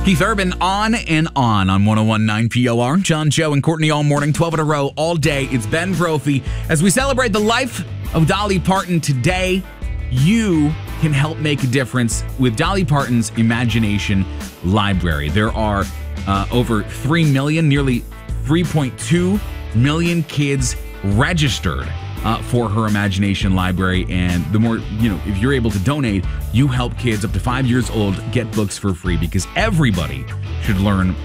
Keith Urban on and on 1019 POR. John, Joe, and Courtney all morning, 12 in a row, all day. It's Ben Brophy. As we celebrate the life of Dolly Parton today, you can help make a difference with Dolly Parton's Imagination Library. There are over 3 million, nearly 3.2 million kids registered for her Imagination Library. And the more, if you're able to donate, you help kids up to 5 years old get books for free, because everybody should learn